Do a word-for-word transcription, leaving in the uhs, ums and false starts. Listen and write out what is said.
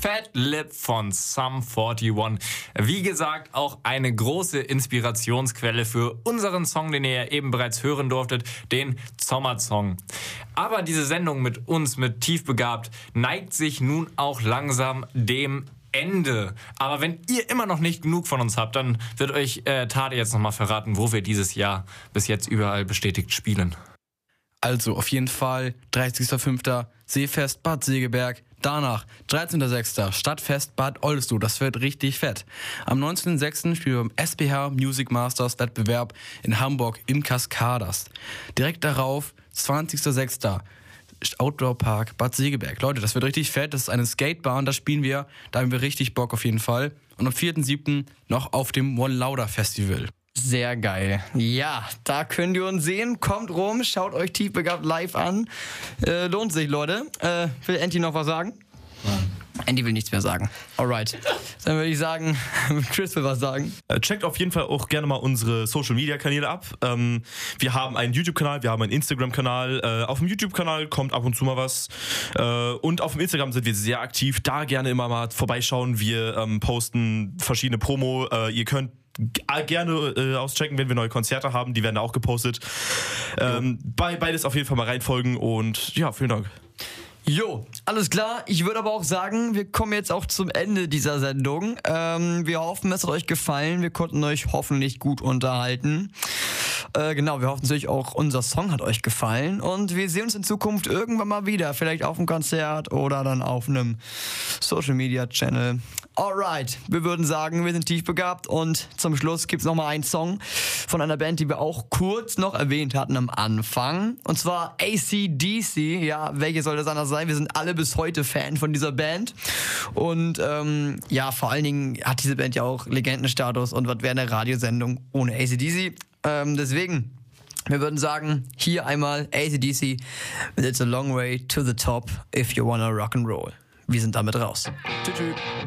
Fat Lip von Sum einundvierzig. Wie gesagt, auch eine große Inspirationsquelle für unseren Song, den ihr ja eben bereits hören durftet, den Sommersong. Aber diese Sendung mit uns, mit Tiefbegabt, neigt sich nun auch langsam dem Ende. Aber wenn ihr immer noch nicht genug von uns habt, dann wird euch äh, Tade jetzt nochmal verraten, wo wir dieses Jahr bis jetzt überall bestätigt spielen. Also auf jeden Fall dreißigster fünfter Seefest Bad Segeberg. Danach dreizehnter sechster Stadtfest Bad Oldesloe. Das wird richtig fett. Am neunzehnten sechsten spielen wir beim S B H Music Masters Wettbewerb in Hamburg im Cascadas. Direkt darauf zwanzigster sechster Outdoor Park Bad Segeberg. Leute, das wird richtig fett. Das ist eine Skatebahn, da spielen wir. Da haben wir richtig Bock auf jeden Fall. Und am vierten siebten noch auf dem One Lauder Festival. Sehr geil. Ja, da könnt ihr uns sehen. Kommt rum, schaut euch Tiefbegabt live an. Äh, lohnt sich, Leute. Äh, will Andy noch was sagen? Nein. Andy will nichts mehr sagen. Alright. Dann würde ich sagen, Chris will was sagen. Checkt auf jeden Fall auch gerne mal unsere Social-Media-Kanäle ab. Ähm, wir haben einen YouTube-Kanal, wir haben einen Instagram-Kanal. Äh, auf dem YouTube-Kanal kommt ab und zu mal was. Äh, und auf dem Instagram sind wir sehr aktiv. Da gerne immer mal vorbeischauen. Wir ähm, posten verschiedene Promo. Äh, ihr könnt gerne äh, auschecken, wenn wir neue Konzerte haben. Die werden da auch gepostet. Ähm, bei, beides auf jeden Fall mal reinfolgen. Und ja, vielen Dank. Jo, alles klar. Ich würde aber auch sagen, wir kommen jetzt auch zum Ende dieser Sendung. Ähm, wir hoffen, es hat euch gefallen. Wir konnten euch hoffentlich gut unterhalten. Äh, genau, wir hoffen natürlich auch, unser Song hat euch gefallen. Und wir sehen uns in Zukunft irgendwann mal wieder. Vielleicht auf einem Konzert oder dann auf einem Social-Media-Channel. Alright, wir würden sagen, wir sind tiefbegabt. Und zum Schluss gibt's noch mal einen Song von einer Band, die wir auch kurz noch erwähnt hatten am Anfang. Und zwar A C D C. Ja, welche soll das anders sein? Wir sind alle bis heute Fan von dieser Band. Und ähm, ja, vor allen Dingen hat diese Band ja auch Legendenstatus. Und was wäre eine Radiosendung ohne A C D C? Ähm, deswegen, wir würden sagen, hier einmal A C D C with It's a Long Way to the Top if you wanna rock and roll. Wir sind damit raus. Tschüss.